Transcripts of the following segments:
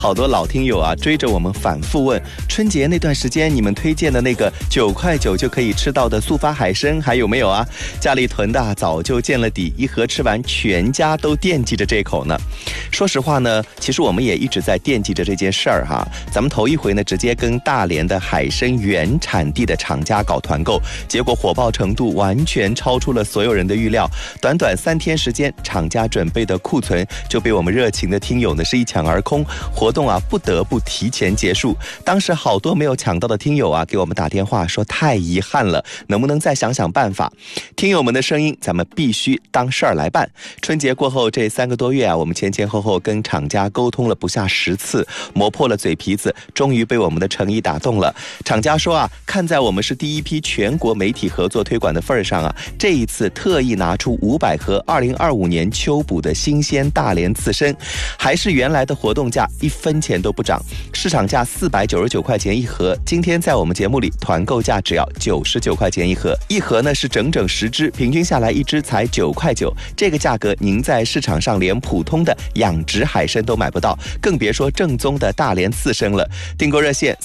好多老听友啊追着我们反复问，春节那段时间你们推荐的那个9块9就可以吃到的速发海参还有没有啊？家里囤的早就见了底，一盒吃完全家都惦记着这口呢。说实话呢，其实我们也一直在惦记着这件事儿哈。咱们头一回呢直接跟大连的海参原产地的厂家搞团购，结果火爆程度完全超出了所有人的预料。短短3天时间，厂家准备的库存就被我们热情的听友呢是一抢而空，活动啊不得不提前结束。当时好多没有抢到的听友啊给我们打电话说太遗憾了，能不能再想想办法？听友们的声音咱们必须当事儿来办。春节过后这3个多月啊，我们前后跟厂家沟通了不下10次，磨破了嘴皮子，终于被我们的诚意打动了。厂家说啊，看在我们是第一批全国媒体合作推广的份上啊，这一次特意拿出500盒2025年秋捕的新鲜大连刺参，还是原来的活动价1分钱都不涨，市场价499块钱一盒，今天在我们节目里团购价只要99块钱一盒，一盒呢是整整10只，平均下来一只才9块9，这个价格您在市场上连普通的养殖海参都买不到，更别说正宗的大连刺参了。订购热线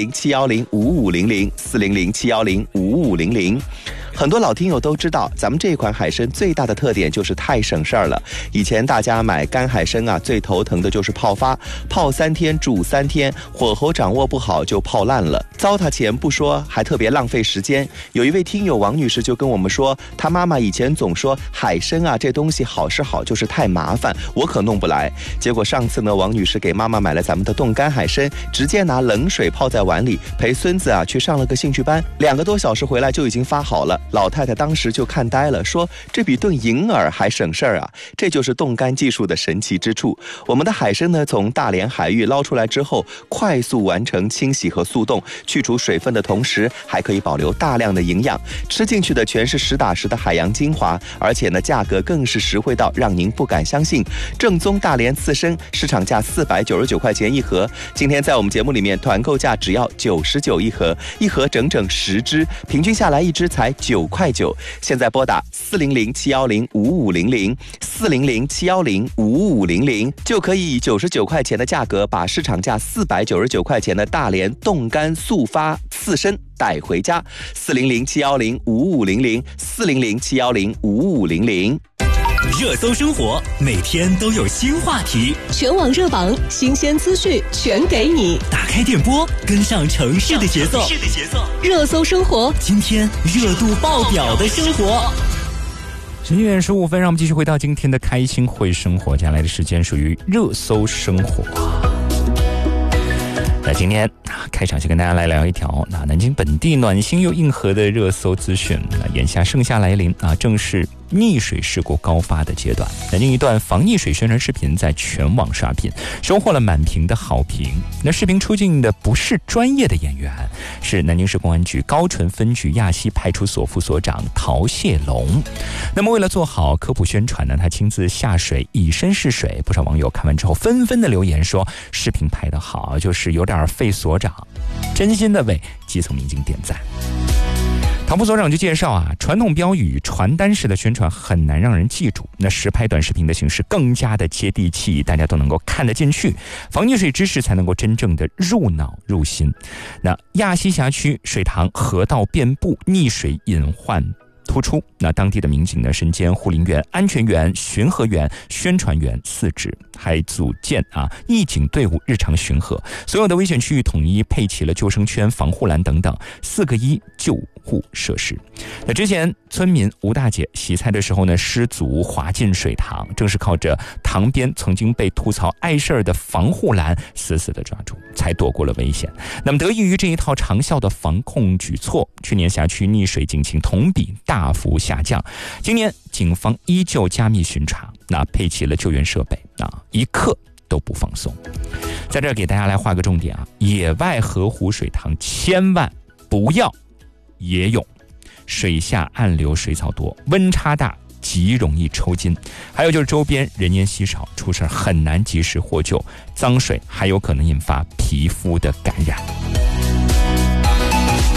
400-710-5500，400-710-5500。很多老听友都知道，咱们这款海参最大的特点就是太省事儿了。以前大家买干海参啊，最头疼的就是泡发，泡3天煮3天，火候掌握不好就泡烂了，糟蹋钱不说，还特别浪费时间。有一位听友王女士就跟我们说，她妈妈以前总说海参啊这东西好是好，就是太麻烦，我可弄不来。结果上次呢，王女士给妈妈买了咱们的冻干海参，直接拿冷水泡在碗里，陪孙子啊去上了个兴趣班，2个多小时回来就已经发好了。老太太当时就看呆了，说这比炖银耳还省事儿啊！这就是冻干技术的神奇之处。我们的海参呢，从大连海域捞出来之后，快速完成清洗和速冻，去除水分的同时，还可以保留大量的营养，吃进去的全是实打实的海洋精华，而且呢，价格更是实惠到让您不敢相信。正宗大连刺参，市场价499块钱一盒，今天在我们节目里面团购价只要99一盒，一盒整整10只，平均下来一只才9块9。现在拨打400-710-5500，400-710-5500，就可以以99块钱的价格把市场价499块钱的大连冻干速发刺参带回家。400-710-5500，400-710-5500。 热搜生活，每天都有新话题， 全网热榜，新鲜资讯全给你。 打开电波，跟上城市的节奏。 热搜生活， 今天热度爆表的生活。11点15分，让我们继续回到今天的开心会生活。接下来的时间属于热搜生活。那今天开场先跟大家来聊一条南京本地暖心又硬核的热搜资讯。眼下盛夏来临正是溺水事故高发的阶段。南京一段防溺水宣传视频在全网刷屏，收获了满屏的好评。那视频出镜的不是专业的演员，是南京市公安局高淳分局亚西派出所副所长陶谢龙。那么为了做好科普宣传呢，他亲自下水以身试水。不少网友看完之后纷纷的留言说，视频拍得好，就是有点费所长，真心的为基层民警点赞。唐副所长就介绍传统标语传单式的宣传很难让人记住，那实拍短视频的形式更加的接地气，大家都能够看得进去，防溺水知识才能够真正的入脑入心。那亚西辖区水塘河道遍布，溺水隐患突出。那当地的民警呢，身兼护林员、安全员、巡河员、宣传员4职，还组建义警队伍日常巡河，所有的危险区域统一配齐了救生圈、防护栏等等4个1救护设施。那之前村民吴大姐洗菜的时候呢，失足滑进水塘，正是靠着塘边曾经被吐槽碍事儿的防护栏死死的抓住，才躲过了危险。那么得益于这一套长效的防控举措，去年辖区溺水警情同比大幅下降。今年警方依旧加密巡查，配齐了救援设备，一刻都不放松。在这儿给大家来画个重点野外河湖水塘千万不要野泳，水下暗流水草多，温差大，极容易抽筋。还有就是周边人烟稀少，出事很难及时获救，脏水还有可能引发皮肤的感染。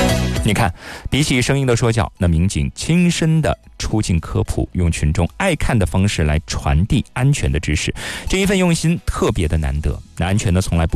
你看，比起声音的说教，那民警亲身的出镜科普，用群众爱看的方式来传递安全的知识，这一份用心特别的难得。那安全呢，从来不